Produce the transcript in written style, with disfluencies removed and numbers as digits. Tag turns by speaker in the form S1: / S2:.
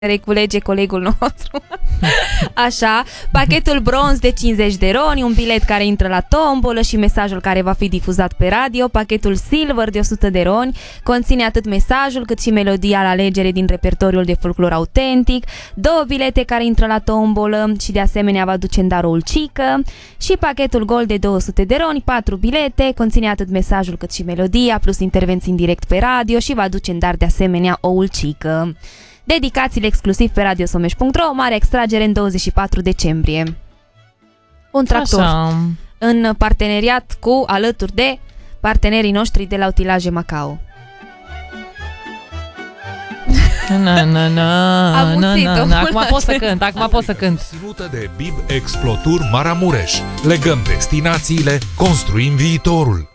S1: reculege colegul nostru. Așa, pachetul bronz de 50 de roni, un bilet care intră la tombolă și mesajul care va fi difuzat pe radio. Pachetul silver de 100 de roni conține atât mesajul cât și melodia la alegere din repertoriul de folclor autentic. 2 bilete care intră la tombolă și de asemenea va duce în dar o ulcică. Și pachetul gold de 200 de roni, 4 bilete, conține atât mesajul cât și melodia, plus intervenții în direct pe radio și va duce în dar de asemenea o ulcică. Dedicațiile exclusiv pe radiosomeș.ro, mare extragere în 24 decembrie. Un tractor. Așa. În parteneriat cu, alături de partenerii noștri de la Utilaje Macao.
S2: Acum pot să cânt.
S3: Ținută de BIB Explotur Maramureș. Legăm destinațiile, construim viitorul.